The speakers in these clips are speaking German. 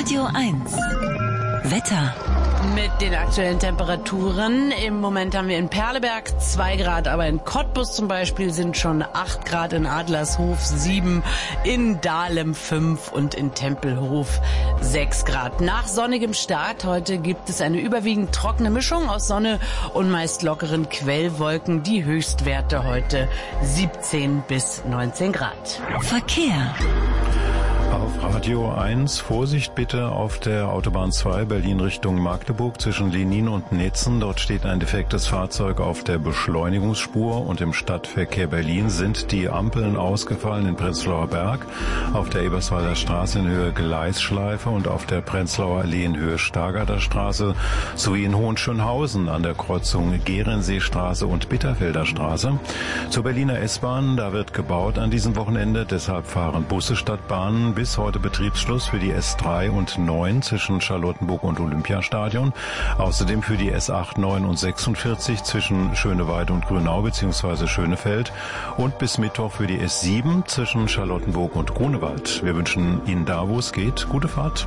Radio 1. Wetter. Mit den aktuellen Temperaturen. Im Moment haben wir in Perleberg 2 Grad, aber in Cottbus zum Beispiel sind schon 8 Grad, in Adlershof 7, in Dahlem 5 und in Tempelhof 6 Grad. Nach sonnigem Start heute gibt es eine überwiegend trockene Mischung aus Sonne und meist lockeren Quellwolken. Die Höchstwerte heute 17 bis 19 Grad. Verkehr. Auf Radio 1, Vorsicht bitte auf der Autobahn 2 Berlin Richtung Magdeburg zwischen Lenin und Netzen. Dort steht ein defektes Fahrzeug auf der Beschleunigungsspur und im Stadtverkehr Berlin sind die Ampeln ausgefallen in Prenzlauer Berg, auf der Eberswalder Straße in Höhe Gleisschleife und auf der Prenzlauer Allee in Höhe Stargarder Straße sowie in Hohenschönhausen an der Kreuzung Gehrenseestraße und Bitterfelder Straße. Zur Berliner S-Bahn, da wird gebaut an diesem Wochenende, deshalb fahren Busse statt Bahnen. Bis heute Betriebsschluss für die S3 und 9 zwischen Charlottenburg und Olympiastadion. Außerdem für die S8, 9 und 46 zwischen Schöneweide und Grünau bzw. Schönefeld. Und bis Mittwoch für die S7 zwischen Charlottenburg und Grunewald. Wir wünschen Ihnen da, wo es geht, gute Fahrt.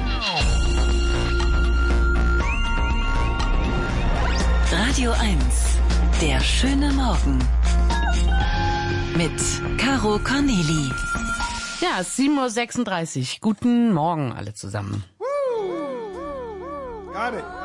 Radio 1. Der schöne Morgen. Mit Caro Corneli. Ja, 7:36 Uhr. Guten Morgen alle zusammen. Got it.